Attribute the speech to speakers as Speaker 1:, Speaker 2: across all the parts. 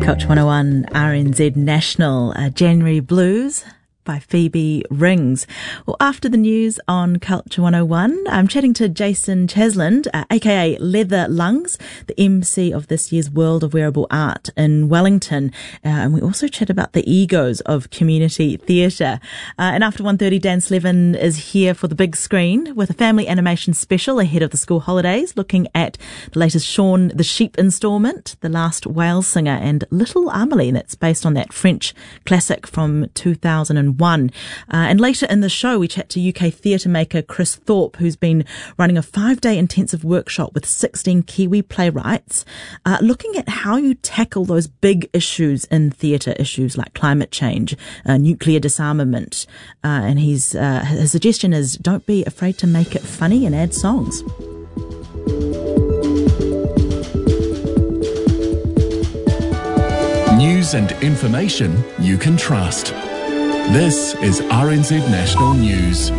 Speaker 1: Culture 101 RNZ National January Blues by Phoebe Rings. Well, after the news on Culture 101, I'm chatting to Jason Chasland, aka Leather Lungs, the MC of this year's World of Wearable Art in Wellington. And we also chat about the egos of community theatre. And after 1:30, Dan Slevin is here for the big screen with a family animation special ahead of the school holidays, looking at the latest Shaun the Sheep instalment, The Last Whale Singer, and Little Amelie, that's based on that French classic from 2001. And later in the show, we chat to UK theatre maker Chris Thorpe, who's been running a 5-day intensive workshop with 16 Kiwi playwrights, looking at how you tackle those big issues in theatre, issues like climate change, nuclear disarmament. And his suggestion is don't be afraid to make it funny and add songs.
Speaker 2: News and information you can trust. This is RNZ National News.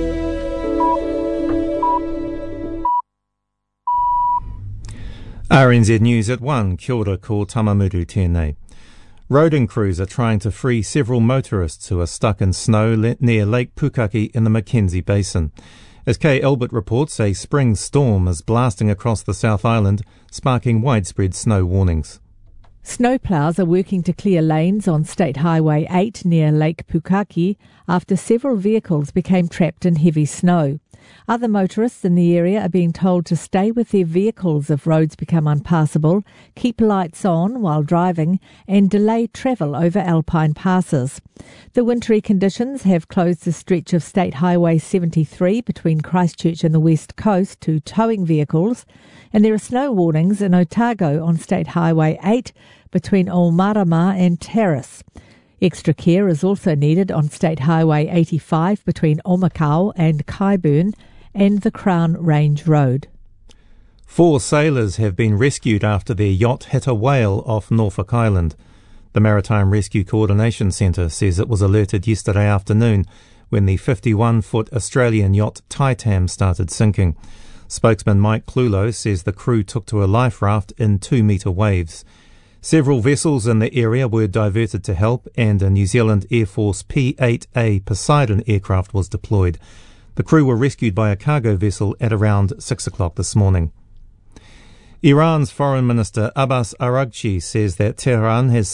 Speaker 3: RNZ News at 1, kia ora ko Tamamuru tēnei. Roading crews are trying to free several motorists who are stuck in snow near Lake Pukaki in the Mackenzie Basin. As Kay Albert reports, a spring storm is blasting across the South Island, sparking widespread snow warnings.
Speaker 4: Snowplows are working to clear lanes on State Highway 8 near Lake Pukaki after several vehicles became trapped in heavy snow. Other motorists in the area are being told to stay with their vehicles if roads become unpassable, keep lights on while driving, and delay travel over alpine passes. The wintry conditions have closed the stretch of State Highway 73 between Christchurch and the West Coast to towing vehicles, and there are snow warnings in Otago on State Highway 8 between Omarama and Terrace. Extra care is also needed on State Highway 85 between Omakau and Kyburn and the Crown Range Road.
Speaker 3: 4 sailors have been rescued after their yacht hit a whale off Norfolk Island. The Maritime Rescue Coordination Centre says it was alerted yesterday afternoon when the 51-foot Australian yacht Titan started sinking. Spokesman Mike Clulo says the crew took to a life raft in 2-metre waves. Several vessels in the area were diverted to help, and a New Zealand Air Force P-8A Poseidon aircraft was deployed. The crew were rescued by a cargo vessel at around 6 o'clock this morning. Iran's Foreign Minister Abbas Araghchi says that Tehran has